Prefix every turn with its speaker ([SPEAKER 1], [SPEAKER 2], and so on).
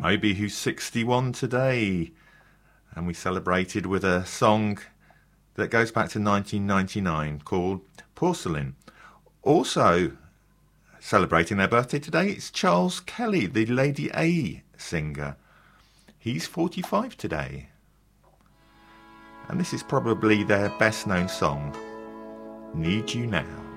[SPEAKER 1] Moby, who's 61 today. And we celebrated with a song that goes back to 1999 called Porcelain. Also celebrating their birthday today, it's Charles Kelly, the Lady A singer. He's 45 today. And this is probably their best known song, Need You Now.